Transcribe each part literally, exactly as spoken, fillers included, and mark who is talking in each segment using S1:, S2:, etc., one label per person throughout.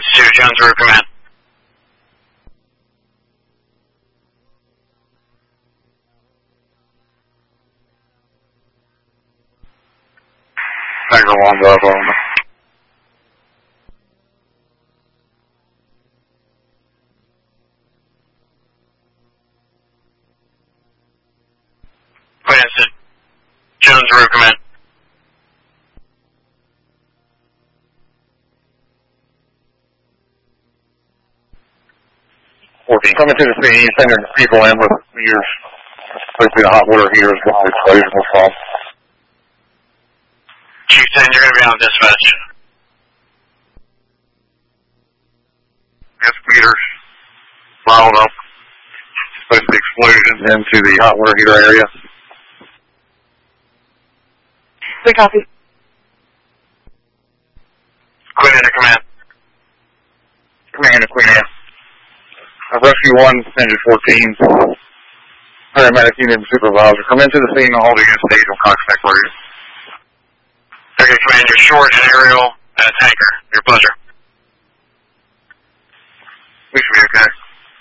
S1: Ambulance two, Jones Road Command.
S2: Tiger one, go up on.
S1: Cranston, Jones Road Command.
S2: fourteen, coming to the scene, sending people in with meters. Basically the hot water heaters with the explosion was from.
S1: Chief ten, you're going to be on dispatch.
S2: Gas meters followed up. Basically explosion into the hot water heater area.
S3: Good copy.
S1: Queen into command.
S2: Command to Queen Anne. Uh, Rescue one, engine fourteen. Paramedic unit and supervisor. Come into the scene and hold against stage on Cox Neck Road.
S1: Okay, command, you're short and aerial and a tanker. Your pleasure.
S2: We should be okay.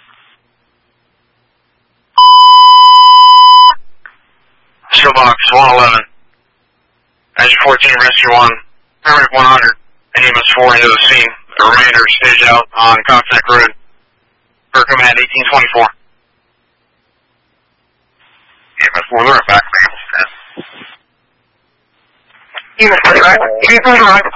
S1: Shield box one eleven. Engine fourteen, rescue one. Paramedic one hundred. And E M S four into the scene. The remainder stage out on Cox Neck Road. For command eighteen twenty-four.
S2: E M S four, they're back to ambulance ten.
S3: E M S four, right? E M S four, right?